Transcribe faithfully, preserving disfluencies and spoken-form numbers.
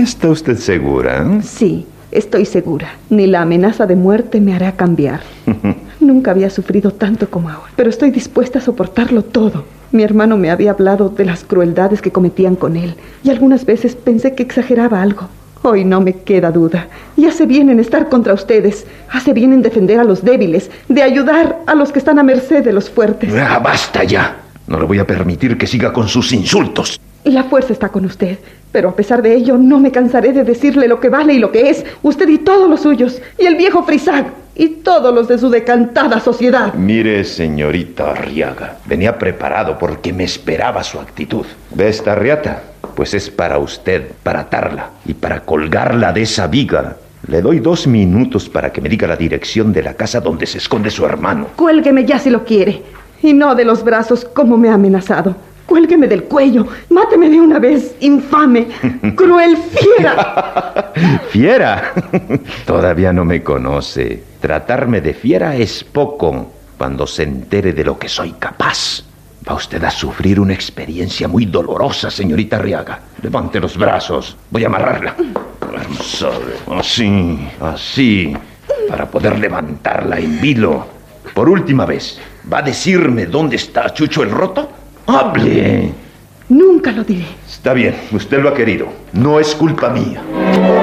¿Está usted segura? ¿Eh? Sí, estoy segura. Ni la amenaza de muerte me hará cambiar. Nunca había sufrido tanto como ahora, pero estoy dispuesta a soportarlo todo. Mi hermano me había hablado de las crueldades que cometían con él, y algunas veces pensé que exageraba algo. Hoy no me queda duda. Y hace bien en estar contra ustedes. Hace bien en defender a los débiles, de ayudar a los que están a merced de los fuertes. ¡Ah, basta ya! No le voy a permitir que siga con sus insultos. La fuerza está con usted, pero a pesar de ello no me cansaré de decirle lo que vale y lo que es usted y todos los suyos, y el viejo Frisac, y todos los de su decantada sociedad. Mire, señorita Arriaga, venía preparado porque me esperaba su actitud. ¿Ve esta riata? Pues es para usted, para atarla y para colgarla de esa viga. Le doy dos minutos para que me diga la dirección de la casa donde se esconde su hermano. Cuélgueme ya si lo quiere, y no de los brazos como me ha amenazado. Cuélgueme del cuello, máteme de una vez, infame, cruel fiera. ¿Fiera? Todavía no me conoce. Tratarme de fiera es poco. Cuando se entere de lo que soy capaz, va usted a sufrir una experiencia muy dolorosa, señorita Arriaga. Levante los brazos, voy a amarrarla. Así, así, para poder levantarla en vilo. Por última vez, ¿va a decirme dónde está Chucho el Roto? ¡Hable! Nunca lo diré. Está bien, usted lo ha querido. No es culpa mía.